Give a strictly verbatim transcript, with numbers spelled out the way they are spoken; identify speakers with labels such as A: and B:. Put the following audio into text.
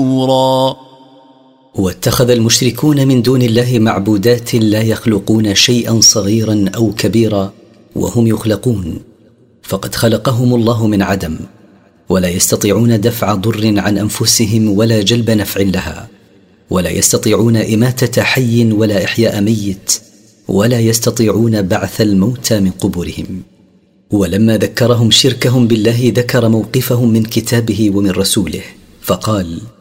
A: نشورا.
B: واتخذ المشركون من دون الله معبودات لا يخلقون شيئا صغيرا أو كبيرا وهم يخلقون، فقد خلقهم الله من عدم، ولا يستطيعون دفع ضر عن أنفسهم ولا جلب نفع لها، ولا يستطيعون إماتة حي ولا إحياء ميت، ولا يستطيعون بعث الموتى من قبورهم. ولما ذكرهم شركهم بالله ذكر موقفهم من كتابه ومن رسوله فقال: